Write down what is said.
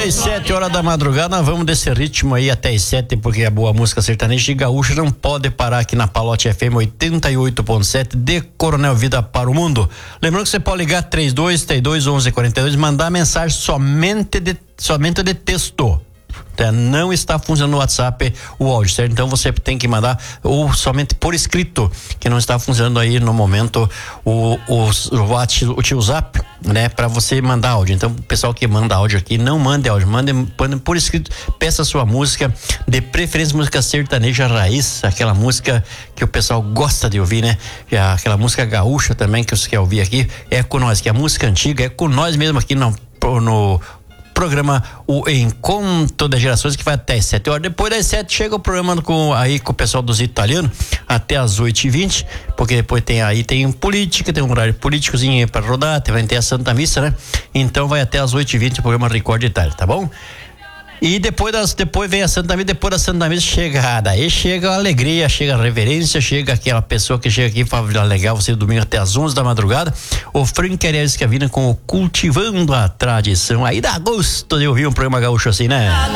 das 7 horas da madrugada, nós vamos desse ritmo aí até as 7, porque a boa música sertaneja e gaúcha não pode parar aqui na Palote FM 88.7 de Coronel Vida para o mundo. Lembrando que você pode ligar 32321142, mandar mensagem somente de texto. Não está funcionando o WhatsApp, o áudio, certo? Então você tem que mandar ou somente por escrito, que não está funcionando aí no momento o WhatsApp, né? Para você mandar áudio. Então o pessoal que manda áudio aqui, não mande áudio, mande por escrito, peça a sua música, de preferência música sertaneja raiz, aquela música que o pessoal gosta de ouvir, né? Aquela música gaúcha também que você quer ouvir aqui, é com nós, que é a música antiga, é com nós mesmo aqui no programa o Encontro das Gerações, que vai até as 7 horas. Depois das 7 chega o programa com o pessoal dos italianos até as 8h20, porque depois tem política, tem um horário políticozinho para rodar, vai ter a Santa Missa, né? Então vai até as 8h20 o programa Record Itália, tá bom? E depois vem a Santa Missa, depois da Santa Missa daí chega a alegria, chega a reverência, chega aquela pessoa que chega aqui e fala legal, você domingo até as 11 da madrugada, o Frank Arias que vindo com o Cultivando a Tradição. Aí dá gosto de ouvir um programa gaúcho assim, né?